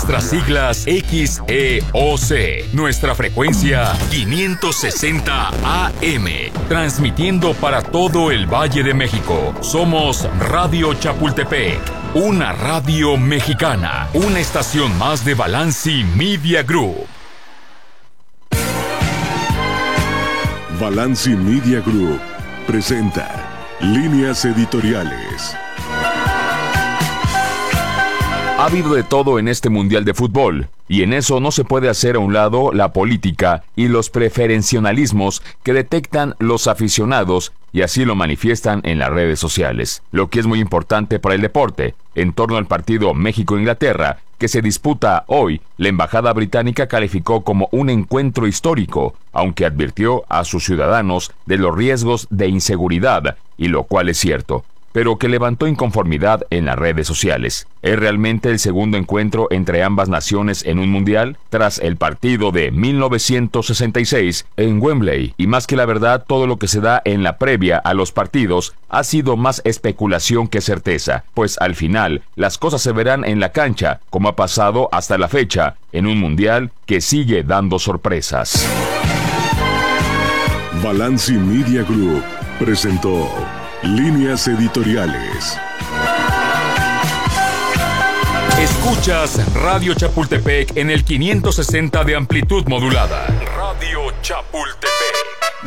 Nuestras siglas XEOC. Nuestra frecuencia 560 AM. Transmitiendo para todo el Valle de México. Somos Radio Chapultepec, una radio mexicana. Una estación más de Balanci Media Group. Balanci Media Group presenta Líneas Editoriales. Ha habido de todo en este Mundial de Fútbol, y en eso no se puede hacer a un lado la política y los preferencialismos que detectan los aficionados y así lo manifiestan en las redes sociales. Lo que es muy importante para el deporte, en torno al partido México-Inglaterra, que se disputa hoy, la embajada británica calificó como un encuentro histórico, aunque advirtió a sus ciudadanos de los riesgos de inseguridad, y lo cual es cierto, pero que levantó inconformidad en las redes sociales. ¿Es realmente el segundo encuentro entre ambas naciones en un mundial? Tras el partido de 1966 en Wembley, y más que la verdad, todo lo que se da en la previa a los partidos ha sido más especulación que certeza, pues al final las cosas se verán en la cancha, como ha pasado hasta la fecha, en un mundial que sigue dando sorpresas. Balanci Media Group presentó Líneas Editoriales. Escuchas Radio Chapultepec en el 560 de amplitud modulada. Radio Chapultepec.